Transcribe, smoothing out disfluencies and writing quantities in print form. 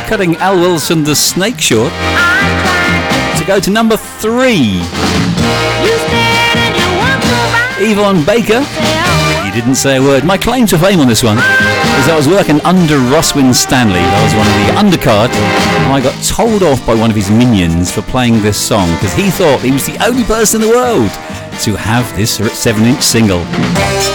cutting Al Wilson the Snake short to go to number 3. Yvonne Baker, he didn't say a word. My claim to fame on this one is I was working under Ross Winstanley. That was one of the undercard, and I got told off by one of his minions for playing this song because he thought he was the only person in the world to have this 7-inch single.